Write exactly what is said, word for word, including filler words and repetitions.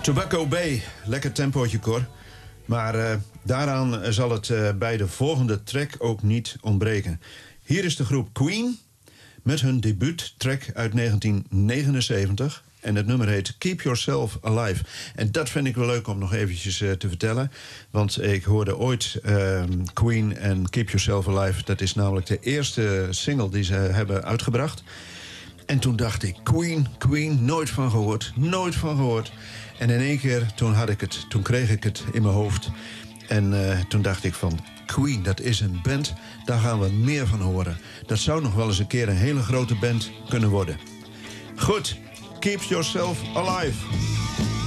Tobacco Bay, lekker tempootje, Cor. Maar uh, daaraan zal het uh, bij de volgende track ook niet ontbreken. Hier is de groep Queen met hun debuuttrack uit negentien negenenzeventig. En het nummer heet Keep Yourself Alive. En dat vind ik wel leuk om nog eventjes uh, te vertellen. Want ik hoorde ooit uh, Queen en Keep Yourself Alive. Dat is namelijk de eerste single die ze hebben uitgebracht. En toen dacht ik, Queen, Queen, nooit van gehoord, nooit van gehoord. En in één keer, toen had ik het, toen kreeg ik het in mijn hoofd. En uh, toen dacht ik van, Queen, dat is een band, daar gaan we meer van horen. Dat zou nog wel eens een keer een hele grote band kunnen worden. Goed, keep yourself alive.